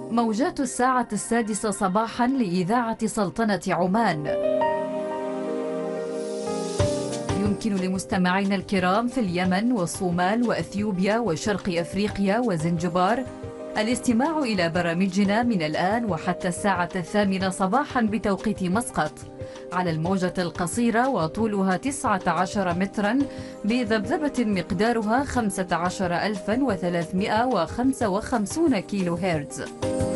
موجات الساعة 6 صباحا لإذاعة سلطنة عمان. يمكن لمستمعينا الكرام في اليمن والصومال وأثيوبيا وشرق أفريقيا وزنجبار الاستماع إلى برامجنا من الآن وحتى الساعة 8 صباحا بتوقيت مسقط على الموجة القصيرة وطولها 19 مترا بذبذبة مقدارها 15355 كيلو هرتز.